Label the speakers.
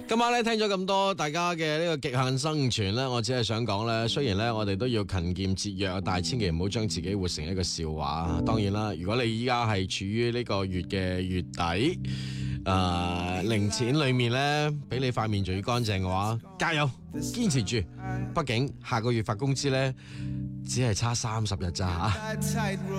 Speaker 1: 今晚咧聽咗咁多大家嘅呢個極限生存咧，我只係想講咧，雖然咧我哋都要勤儉節約，但係千祈唔好將自己活成一個笑話。當然啦，如果你依家係處於呢個月嘅月底，零錢裏面咧俾你塊面仲要乾淨嘅話，加油，堅持住。畢竟下個月發工資咧，只係差30日咋吓。